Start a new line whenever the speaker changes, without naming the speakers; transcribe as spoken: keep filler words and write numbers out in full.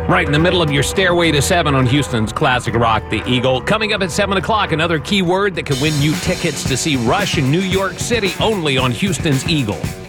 Right in the middle of your stairway to seven on Houston's Classic Rock, the Eagle. Coming up at seven o'clock, another keyword that can win you tickets to see Rush in New York City only on Houston's Eagle.